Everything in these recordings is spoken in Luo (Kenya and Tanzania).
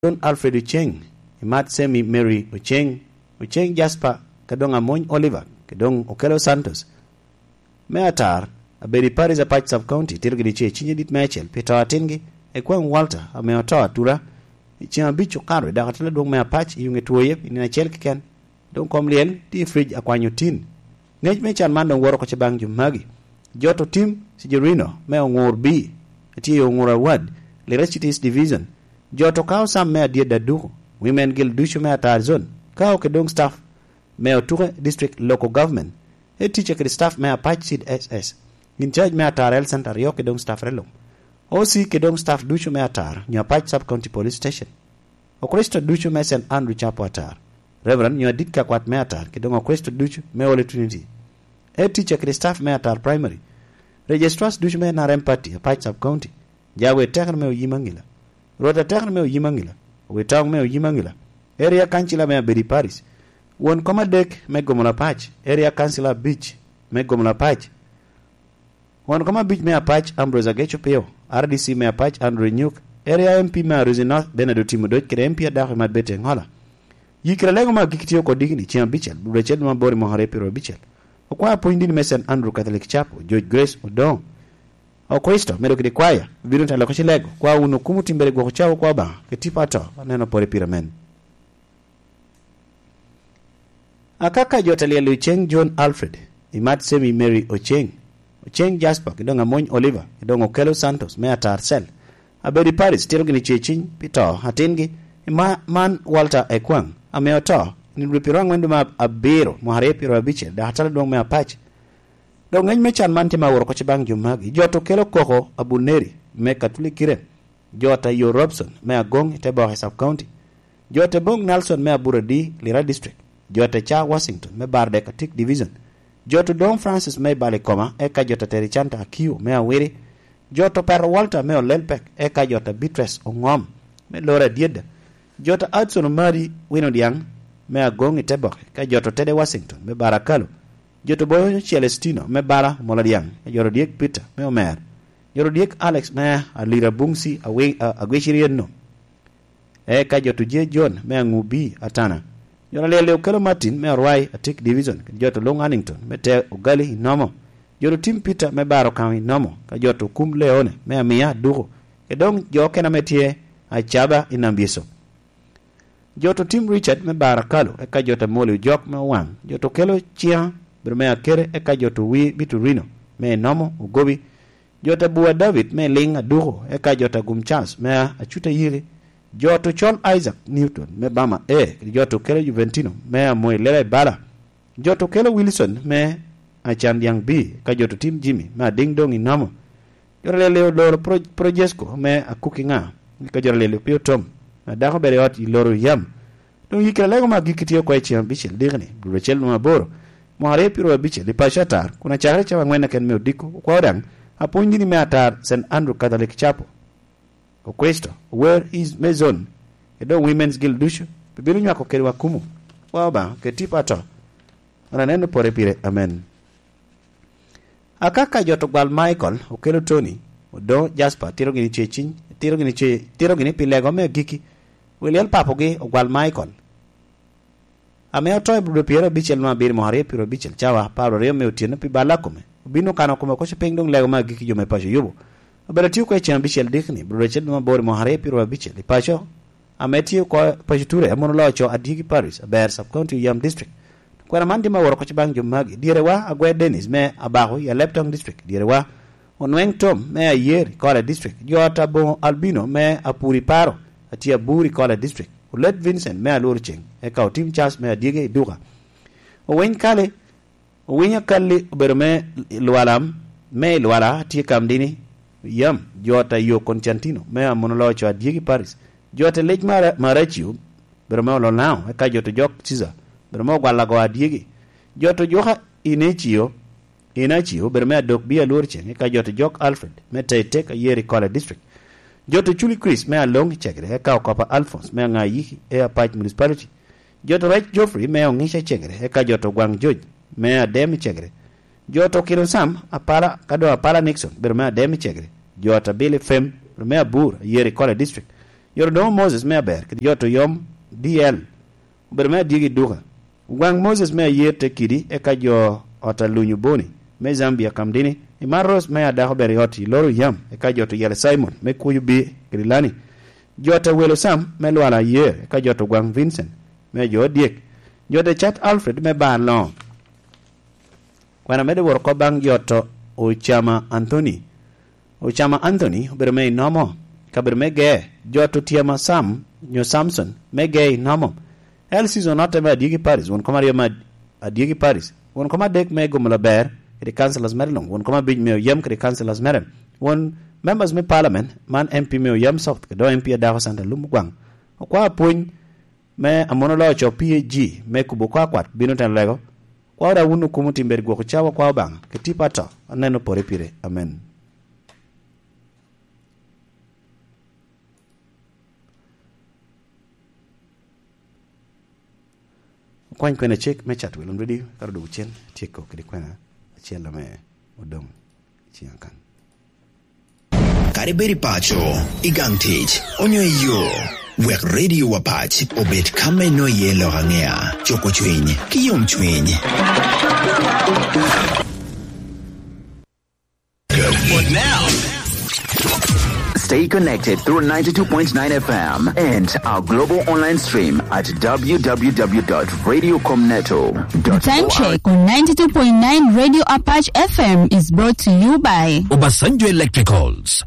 John Alfred Ocheng, Imat Semi Mary Ocheng Jasper, kadong Amony Oliver, kadong Okello Santos. Meatar, a Bedi Paris a patch sub-county, tirgidi che chinyedit Mechel, Peter Atingi, Ekwan Walter, a meotoa tura, Ichima bicho karwe, dakatala dong mea patch, yung etuoyep, inina chel kiken, dong komliel, di fridge akwanyotin. Nej mechan mandong woro kachabang jumagi. Joto team, si Jorino, mea ngur B, ati ngura wad, Lerachitis Division. Joto kao sam mea dia daduko, Women Guild dushu mea tarzon, kao kedong staff, mea tuke district local government, e teacher kedi staff mea patch seed SS. In charge mea tar el center yo kedong staff relong. Osi kedong staff dushu mea tar, nya patch sub-county police station. Okristo dushu mea St. Andrew chapo atar. Reverend nya ditka kwat mea tar, kedong okristo dushu mea ole Trinity. E teacher kedi staff mea tar primary. Registrars dushu mea na rempati, a patch sub-county. Jawe tekar mea yimangila. Rota tekar mea yimangila. Wetang mea yimangila. Area councilor mea Bedi Paris. Won Komadek me Gomola Patch. Area councilor Beach me Gomola Patch. Won Koma Beach me Patch Ambrose Agecho Peo. RDC me Patch Andrew Nyuk. Area MP me Ruzina Benado Timodot kede MP adakwe madbete ngola. Yikira lego ma gikitio kodigini chiam bichel. Rachel ma bori mohare piro bichel. Okwa poindini me St. Andrew Catholic Chapel. George Grace Odong. Okristo medo kidi kwaya. Virunta lakoshi lego. Kwa unu kumuti kwa kuchawo kwa ba. Ketipa ato. Neno pore piramen. Akaka jotalia Ocheng John Alfred, Imat Semi Mary Ocheng Jasper, kidong Amony Oliver, kidong Okello Santos, mea tarsel. A Bedi Paris, tirogini chechin, pito, hatingi, man Walter Ekwang, a meoto, nirupirang wenduma abiro, mohare piro abiche, da hatala dong mea patch. Dong ngay mechan mantima woro kochibang jumagi, joto Okello Koko, abuneri, me Catholic kire, jota Yo Robson, mea gong, itebo sub-county, jota Bong Nelson, mea Buradi, Lira district. Jota Cha Washington me Barde Katik Division. Joto Don Francis me Balikoma eka jota Terichanta Akiu me Awiri. Joto Per Walter me Olelpek eka jota Beatrice Ongom me Laura Dieda. Jota Hudson Mari Winodiang me Agong Itebok eka joto Tede Washington me Barakalo. Joto Boyo Celestino me Bara Moladiang joto Diek Peter me Omer. Joto Diek Alex me Alira Bungsi Agwishirieno. Eka joto J John me Ngubi Atana. Jona lele Okello Martin me Orwai Atik Division joto Long Annington me te Ugali Nomo. Joto Tim Peter me Baro County Nomo ka joto Kum Leone me Amia Dugo. Kedong joke na metie Achaba Inambieso. Joto Tim Richard me Barakalo eka joto Moli Jok me Wang. Joto Okello Chia me Akere eka joto Wi Biturino me Nomo Ugobi. Joto Bua David me Linga Dugo eka joto Gumchas me Achuta Yiri. Joto Chol Isaac Newton me Bama joto Okello Juventino me Amoy Lele Bala. Joto Okello Wilson me Achan Yang B ka joto Tim Jimmy me Ding Dong Inamo. Joto Lele Loro Projesco me Akukinga ka joto Lele Pio Tom me Dako Bereot Loro Yam. Don yikira lego ma gikitio kwa chiam bichel digni Rachel no Maboro mohare piro bichel di pashatar kuna chare cha ngwena ken me odiko kwa odang apunjini me atar St. Andrew Catholic Chapel. Okristo, where is Mezon? Edo Women's Guild dushu. Bibilu nyako keri wakumu. Waba, ketipato. Raneno pore pire, amen. Akaka joto gwal Michael, Okello Tony, Odo Jasper, tirogini chechin, tirogini pilego me giki. William papogi, ogwal Michael. Ame otoy brudo piero bichel ma bir mohare piro bichel. Chawa, paro reo me utieno pi balakome. Bino kano kuma koshe pengdong lego ma giki jume pasho yubo. Aberatiu kwa chiam bichel dikni, Rachel no Mabori mohare piro bichel. Ipacho, ametiu kwa pachiture, amonolocho adigi Paris, aber sub-county Yam district. Kwa mandi ma woro kochibang jumagi, direwa agwe Dennis me abaho ya Leptong district, direwa onweng Tom me a Yeri Kola district, jota bon Albino me apuri paro, atia buri Kola district, ulet Vincent me a Lurcheng, eka Tim Charles me a dige duga. Owen kale, owenya kale uberme lualam, me luala atia kamdini, Yam, jota Yo Constantino, me a monolocho a Diegi Paris. Jota Lake Marachiu, Bermo Lonao, a Kajoto Jok Caesar, Bermo Gualago a Diegi. Joto Joha Inachio, Berme Dok Bia Lurchen, a Kajoto Jok Alfred, Meta take a Yeri Kola district. Joto Chuli Chris, me a long checker, a cow copper Alphonse, me a Yiki, a Pike municipality. Joto Right Joffrey, me on Nisha checker, a Kajoto Guang George, me a Demi checker. Joto Kilo Sam, a para Nixon, Berme a Demi checker. Jota Billy Fem, Berme a Bur, a Yeri Kola district. Yordo Moses me ber kid yoto yom DL ber me digi duka gwang Moses me yer te kidi e ka jo otalunyu boni me Zambia kamdini Imaros me adaho ber yoti loro yam e ka joto yele Simon me kuyu bi grilani jota welo Sam me lwala yer e ka joto gwang Vincent me jo diek jote chat Alfred me ban long kwana mede wor ko bang joto Ochama Anthony ber me nomo kaber me ge joto tiama Sam nyo Samson me ge nomo el season not me adigi Paris won komario ma adigi Paris won koma dek me gumla ber kri councilors merlong won koma bij me yem kri councilors merem won members me parliament man MP me yem soft ke do MP da Santa Lumgwang kwa puny me amono lo cho PG me kubo kwa kwat bino tan lego kwa da wunu kumuti mber go chawa kwa bang ke tipata aneno pore pire amen. Kwan kwena chek me chat wilon radio karo do chen tieko kidi kwena chielo me odong chiankan Kariberi pacho igang tich onyo yo wek radio wapach obet kame no yelo hangea choko chwiny kiyom chwiny. What now? Stay connected through 92.9 FM and our global online stream at www.radiocomneto.org. Time check on 92.9 Radio Apache FM is brought to you by Obasanjo Electricals.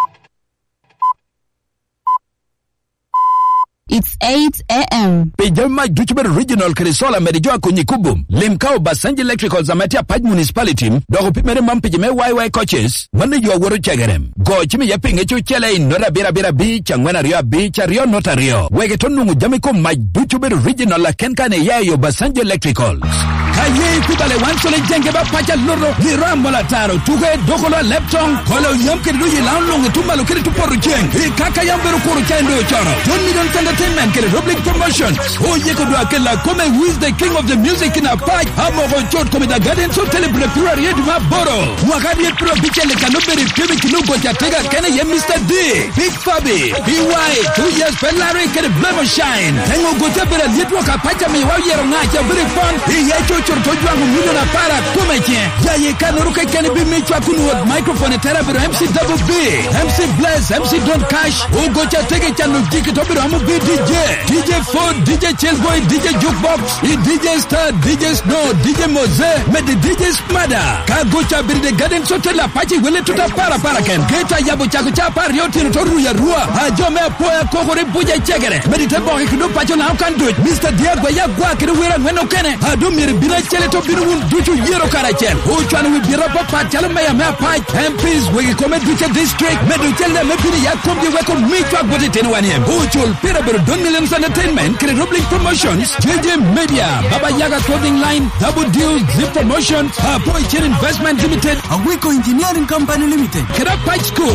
It's 8 a.m. Pejama Duchber Regional Krisola Medijoa Kunyikubum. Limkao Basanji Electricals Amatia Paj Municipality. Dogo Pimere Mampijame YY coaches. Mane yo woro chagarem. Go chimi yapinge chuchele in Nora Bira Bira Beach and Rio Beach Rio Nota Rio. Wegetonu Jamiko Maj Duchber Regional La Kenkane Yayo Basanji Electricals. Kaye kubale wansole jengeba pacha loro hirambola taro tuge dokolo leptong kolo yamke luyi launlong tumbalo kiri tuporu jeng kaka yambero kuru chendo choro John Million Entertainment kiri public promotion oye kodwa kela kome who is the king of the music in a patch hamo chot kome da garden so telebre purari yedu maboro wakadi yedu pro bichele kanuberi pibi kinuko chatega kene ye Mr. D Big Fabi BY 2 years Ferrari kiri blemo shine tengo gotebera yedu wakapacha miwa yero ngacha very fun yecho chortojwangu mudo na para kumeche yaye kanuruka kene bimichwa kunu microphone therapy MC Double B MC Bless MC Don't Cash ugocha tege chanu tiki tobiro amu DJ Ford DJ Chillboy DJ Jukebox DJ Star DJ Snow DJ Moze med DJ Smada kagocha birde garden hotel Apache wele tuta para ken geta yabo chako cha par yoti toru ya rua ajome poya kokore buja chegere meditebo kido pacho na kan do it Mr. Diego ya gwa kire wera ngeno kene adu mir bina chele to binu wun duchu yero karachel o chwana wi bira papa chalo meya me Apache MPs we come duche district medu chele me bini ya kombi we ko mitwa bote tenwani o chol pira bero Don Million Entertainment kire public promotions JJ Media Baba Yaga Clothing Line Double Deal Zip Promotions Boy Chain Investment Limited Awiko Engineering Company Limited Kira Patch School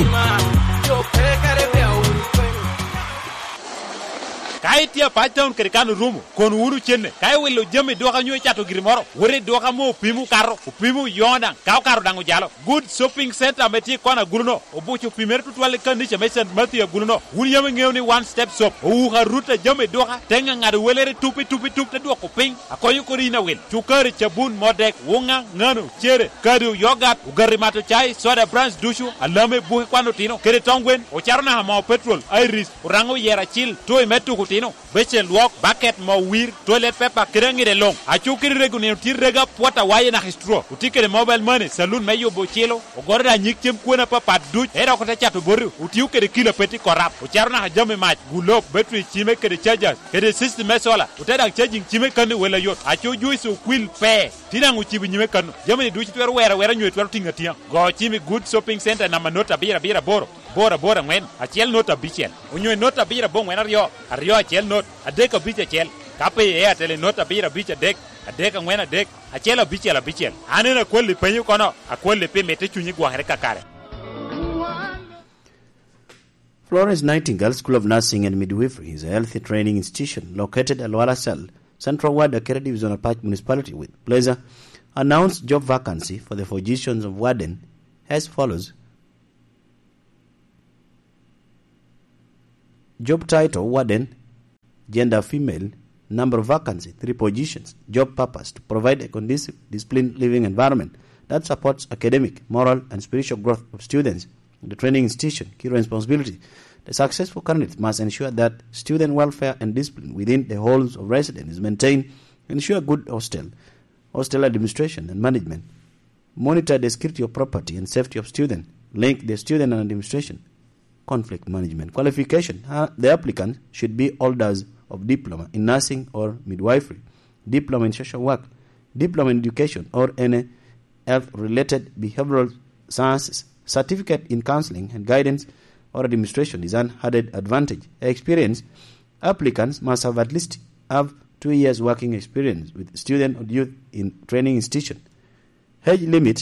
kai tia patown kerikanu rumu kon wuru chenne kai welo jame doka nyoy chato girimoro wore doka mo pimu karo pimu yonda kaw karo dangu jalo good shopping center meti kona gurno obuchu pimer tutwale kandiche mesen mati gurno wun yame ngewni one step shop o ha ruta jame doka tenga ngade welere tupi te doko ping akoyu korina wel chukari chabun modek wonga ngano chere kadu yogurt ugarimato chai soda branch dushu alame buhi kwano tino kere tongwen o charona hama petrol iris urango yera chill toy metu tino beche luok bucket mo wir toilet paper kirangire long achukiri regune tirrega pota waye na histro utikere mobile money saloon meyo bochelo ogorda nyikchem kuona papa duch era ko tachato boru utiukere kilo peti korap ucharna hajame mach gulok battery chime kere chargers kere system mesola utada charging chime kan wela yot achu juice kwil pe tinangu chibi nyime kan jamani duch twer wera nywe twer tinga tia go chime good shopping center na manota bira bora ngwen achiel nota bichel unywe nota bira bo ngwen aryo achiel not adeka biche chel kape e atele nota bira biche adeka ngwen adek achiel bichel anena kweli penyu kono akweli pe mete chunyi gwahre kakare. Florence Nightingale School of Nursing and Midwifery is a healthy training institution located at Luala Cell, Central Ward, Akere Division of Apache Municipality with pleasure announced job vacancy for the physicians of Warden as follows. Job title, warden, gender female, number of vacancy, 3 positions, job purpose, to provide a conducive, disciplined living environment that supports academic, moral, and spiritual growth of students in the training institution. Key responsibility. The successful candidate must ensure that student welfare and discipline within the halls of residence is maintained, ensure good hostel administration and management, monitor the security of property and safety of students, link the student and administration, conflict management. Qualification. The applicant should be holders of diploma in nursing or midwifery, diploma in social work, diploma in education or any health-related behavioral sciences, certificate in counseling and guidance or administration is an added advantage. Experience. Applicants must have at least 2 years working experience with student or youth in training institution. Age limit.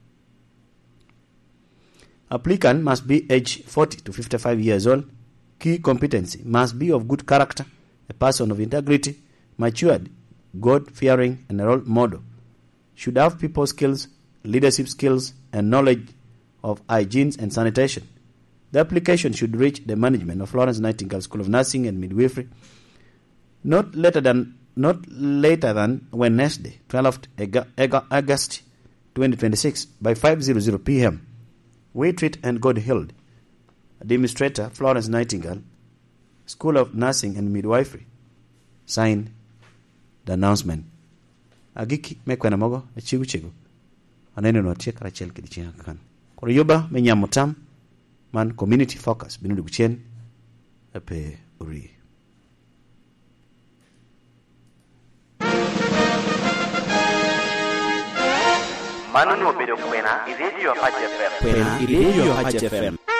Applicant must be age 40 to 55 years old. Key competency. Must be of good character, a person of integrity, matured, God-fearing, and a role model. Should have people skills, leadership skills, and knowledge of hygiene and sanitation. The application should reach the management of Florence Nightingale School of Nursing and Midwifery not later than Wednesday, 12th August 2026 by 5:00 p.m. We treat and God healed. Administrator, Florence Nightingale School of Nursing and Midwifery. Sign the announcement. Agiki mekwena mogo chigu anene no tie karachel kidichia kan koro yoba menyamutam man community focus binudu guchen epe uri Manu no bedo kwena iredio Hajj FM.